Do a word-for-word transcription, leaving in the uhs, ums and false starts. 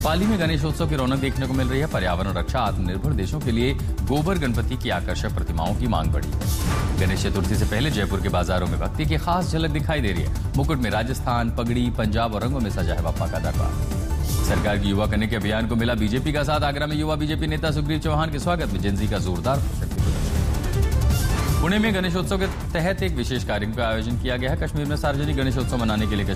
पाली में गणेशोत्सव की रौनक देखने को मिल रही है। पर्यावरण रक्षा, आत्मनिर्भर देशों के लिए गोबर गणपति की आकर्षक प्रतिमाओं की मांग बढ़ी है। गणेश चतुर्थी से पहले जयपुर के बाजारों में भक्ति की खास झलक दिखाई दे रही है। मुकुट में राजस्थान, पगड़ी, पंजाब और रंगों में सजा है बाप्पा का दरबार। सरकार की युवा करने के अभियान को मिला बीजेपी का साथ। आगरा में युवा बीजेपी नेता सुग्रीव चौहान के स्वागत में जेनजी का जोरदार शक्ति प्रदर्शन। पुणे में गणेशोत्सव के तहत एक विशेष कार्यक्रम का आयोजन किया गया है। कश्मीर में सार्वजनिक गणेशोत्सव मनाने के लिए